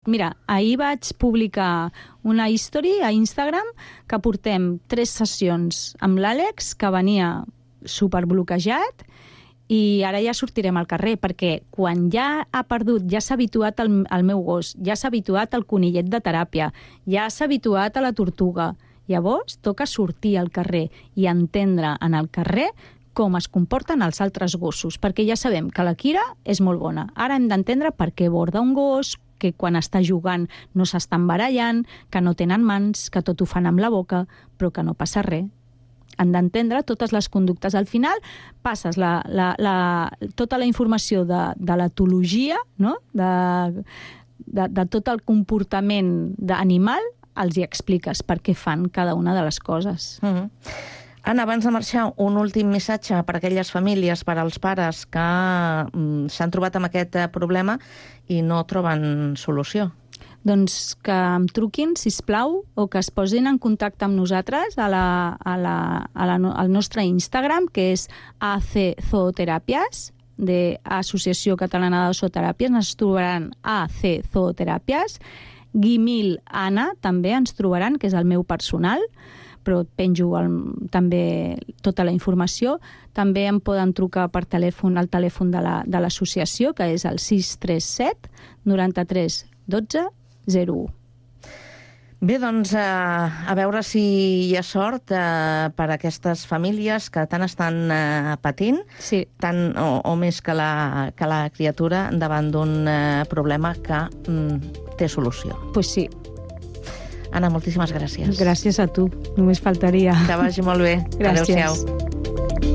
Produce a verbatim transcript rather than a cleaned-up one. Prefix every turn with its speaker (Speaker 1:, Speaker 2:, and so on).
Speaker 1: Mira, ahir vaig publicar una history a Instagram que portem tres sessions amb l'Àlex, que venia superbloquejat, i ara ja sortirem al carrer, perquè quan ja ha perdut, ja s'ha habituat al, al meu gos, ja s'ha habituat al conillet de teràpia, ja s'ha habituat a la tortuga, llavors toca sortir al carrer i entendre en el carrer com es comporten els altres gossos, perquè ja sabem que la Kira és molt bona. Ara hem d'entendre per què borda un gos, que quan està jugant no s'estan barallant, que no tenen mans, que tot ho fan amb la boca, però que no passa res. Han d'entendre totes les conductes. Al final passes la, la, la, tota la informació de, de l'etologia, no? de, de, de tot el comportament d'animal, els hi expliques per què fan cada una de les coses.
Speaker 2: Mm-hmm. Anna, abans de marxar, un últim missatge per a aquelles famílies, per als pares que mm, s'han trobat amb aquest problema i no troben solució.
Speaker 1: Doncs que em truquin, sisplau, o que es posin en contacte amb nosaltres a la, a la, a la, al nostre Instagram, que és A C Zooteràpies, de Associació Catalana de Zooteràpies. Ens trobaran A C Zooteràpies. Guimil Anna també ens trobaran, que és el meu personal, però penjo el, també tota la informació. També em poden trucar per telèfon al telèfon de l'associació, la, que és el sis tres set noranta-tres dotze zero u.
Speaker 2: Bé, doncs, eh, a veure si hi ha sort eh, per a aquestes famílies que tant estan eh, patint,
Speaker 1: sí.
Speaker 2: tant o, o més que la, que la criatura davant d'un eh, problema que mm, té solució.
Speaker 1: Pues sí.
Speaker 2: Anna, moltíssimes gràcies.
Speaker 1: Gràcies a tu, només faltaria.
Speaker 2: Que vagi molt bé.
Speaker 1: Gràcies.
Speaker 2: Adéu-siau.